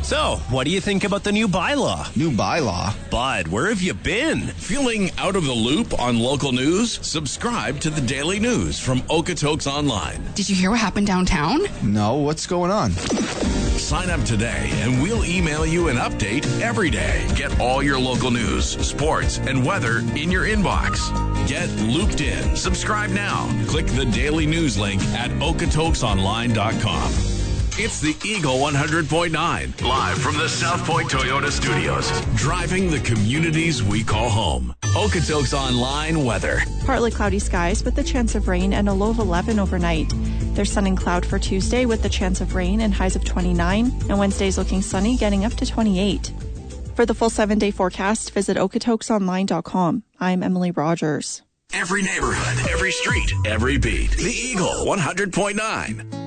So, what do you think about the new bylaw? New bylaw? Bud, where have you been? Feeling out of the loop on local news? Subscribe to the Daily News from Okotoks Online. Did you hear what happened downtown? No, what's going on? Sign up today and we'll email you an update every day. Get all your local news, sports, and weather in your inbox. Get looped in. Subscribe now. Click the Daily News link at okotoksonline.com. It's the Eagle 100.9, live from the South Point Toyota Studios, driving the communities we call home. Okotoks Online weather. Partly cloudy skies with the chance of rain and a low of 11 overnight. There's sun and cloud for Tuesday with the chance of rain and highs of 29, and Wednesday's looking sunny, getting up to 28. For the full 7-day forecast, visit okotoksonline.com. I'm Emily Rogers. Every neighborhood, every street, every beat. The Eagle 100.9.